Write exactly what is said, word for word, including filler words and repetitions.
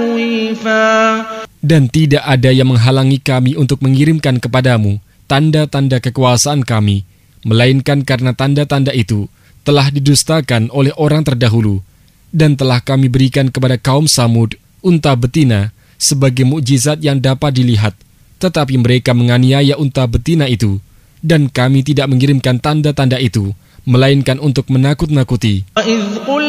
Dan tidak ada yang menghalangi kami untuk mengirimkan kepadamu tanda-tanda kekuasaan kami, melainkan karena tanda-tanda itu telah didustakan oleh orang terdahulu, dan telah kami berikan kepada kaum Samud unta betina sebagai mukjizat yang dapat dilihat, tetapi mereka menganiaya unta betina itu, dan kami tidak mengirimkan tanda-tanda itu, melainkan untuk menakut-nakuti.